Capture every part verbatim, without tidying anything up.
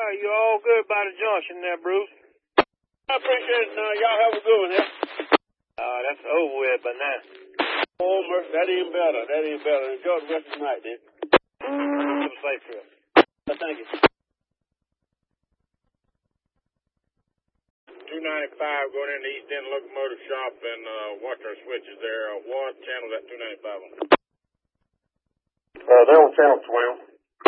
right, you all good by the junction there, Bruce? I appreciate it. Now, y'all have a good one, yeah? Uh, that's over with by now. Oh, mercy, that ain't better. That ain't better. Enjoy the rest of the night, then. Have a safe trip. Uh, thank you. two ninety-five going into East End Locomotive Shop and uh, watch our switches there. Uh, what channel that two ninety-five on? Uh, they're on channel twelve.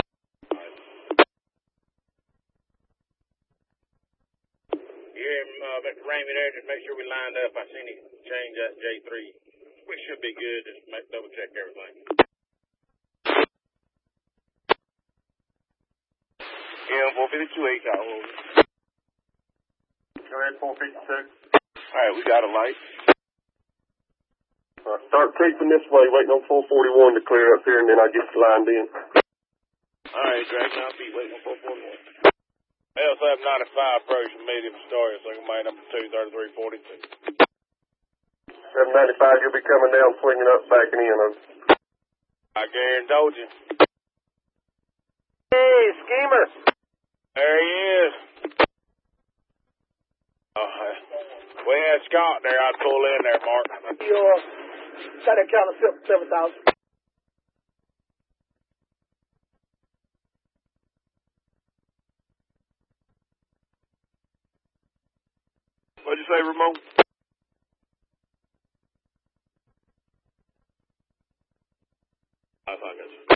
Yeah, uh, Mister Ramey there, just make sure we lined up. I seen him change that J three. We should be good. Just make, double check everything. Yeah, four fifty-two H, I hold it. Go ahead, four fifty-two. All right, we got a light. Uh, start creeping this way, waiting on four forty-one to clear up here, and then I get lined in. All right, dragging our feet, waiting on four forty-one. L seven ninety-five approaching medium story, second main number two, thirty-three forty-two. seven ninety-five, you'll be coming down, swinging up, backing in. Over. I guarantee you. Hey, Schemer. There he is. Uh, we had Scott there. I'd pull in there, Mark. You, uh, got that count of seven thousand. What'd you say, Ramon? I thought I got you.